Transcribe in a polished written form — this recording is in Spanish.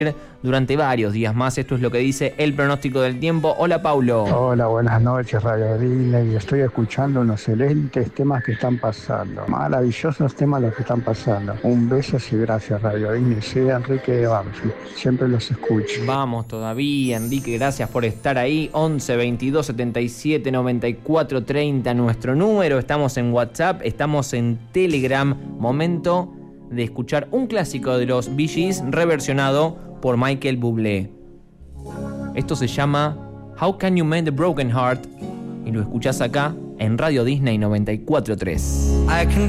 durante varios días más. Esto es lo que dice el pronóstico del tiempo. Hola, Paulo. Hola, buenas noches, Radio Disney. Estoy escuchando unos excelentes temas que están pasando. Maravillosos temas los que están pasando. Un beso y gracias, Radio Disney. Soy Enrique de Banfield. Siempre los escucho. Vamos todavía, Enrique, gracias por estar ahí. 11 22 77 94 30 nuestro número. Estamos en WhatsApp, estamos en Telegram. Momento de escuchar un clásico de los Bee Gees reversionado por Michael Bublé. Esto se llama How Can You Mend a Broken Heart y lo escuchás acá en Radio Disney 94.3.